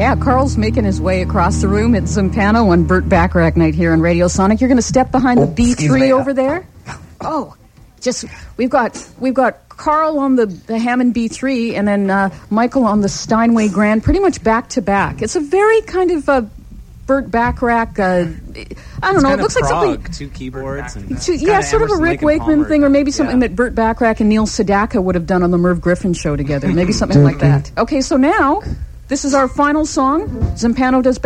Yeah, Carl's making his way across the room. It's Zampano on Burt Bacharach night here on Radio Sonic. You're going to step behind the B3 over there? Oh, we've got Carl on the Hammond B3 and then Michael on the Steinway Grand, pretty much back to back. It's a very kind of Burt Bacharach, I don't know, it looks like something... Two keyboards. Sort of a Rick Wakeman thing, or maybe something that Burt Bacharach and Neil Sedaka would have done on the Merv Griffin show together. Maybe something like that. Okay, so now, this is our final song. Zampano does